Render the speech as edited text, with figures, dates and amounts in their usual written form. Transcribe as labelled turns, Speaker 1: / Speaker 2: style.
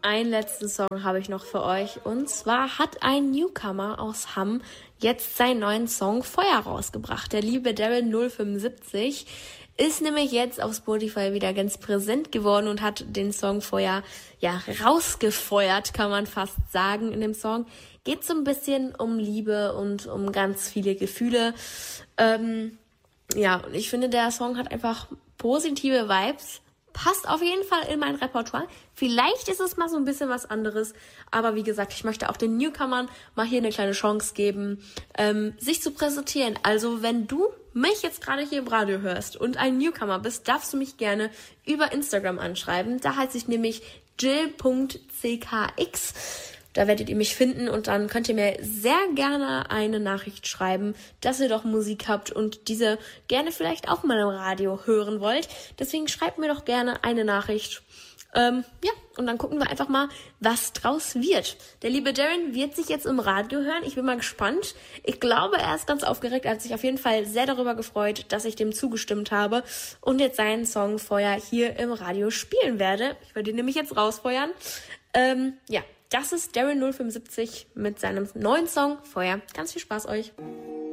Speaker 1: einen letzten Song habe ich noch für euch. Und zwar hat ein Newcomer aus Hamm jetzt seinen neuen Song Feuer rausgebracht. Der liebe Daryl 075 ist nämlich jetzt auf Spotify wieder ganz präsent geworden und hat den Song Feuer rausgefeuert, kann man fast sagen. In dem Song geht so ein bisschen um Liebe und um ganz viele Gefühle. Und ich finde, der Song hat einfach positive Vibes. Passt auf jeden Fall in mein Repertoire. Vielleicht ist es mal so ein bisschen was anderes. Aber wie gesagt, ich möchte auch den Newcomern mal hier eine kleine Chance geben, sich zu präsentieren. Also wenn du mich jetzt gerade hier im Radio hörst und ein Newcomer bist, darfst du mich gerne über Instagram anschreiben. Da heiße ich nämlich jill.ckx. Da werdet ihr mich finden und dann könnt ihr mir sehr gerne eine Nachricht schreiben, dass ihr doch Musik habt und diese gerne vielleicht auch mal im Radio hören wollt. Deswegen schreibt mir doch gerne eine Nachricht. Und dann gucken wir einfach mal, was draus wird. Der liebe Darren wird sich jetzt im Radio hören. Ich bin mal gespannt. Ich glaube, er ist ganz aufgeregt. Er hat sich auf jeden Fall sehr darüber gefreut, dass ich dem zugestimmt habe und jetzt seinen Song Feuer hier im Radio spielen werde. Ich werde ihn nämlich jetzt rausfeuern. Das ist Daryl 075 mit seinem neuen Song Feuer. Ganz viel Spaß euch.